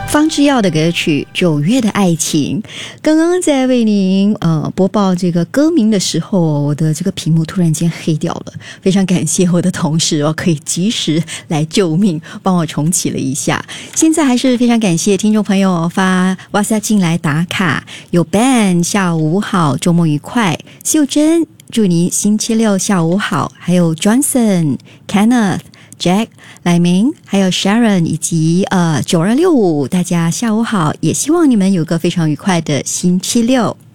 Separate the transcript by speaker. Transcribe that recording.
Speaker 1: 方之耀的歌曲《9月的爱情》。刚刚在为您播报这个歌名的时候，我的这个屏幕突然间黑掉了，非常感谢我的同事可以及时来救命，帮我重启了一下。现在还是非常感谢听众朋友发哇塞进来打卡，有 Ben 下午好，周末愉快，秀珍祝您星期六下午好，还有 Johnson、Kenneth、Jack、赖明，还有 Sharon 以及9265，大家下午好，也希望你们有个非常愉快的星期六。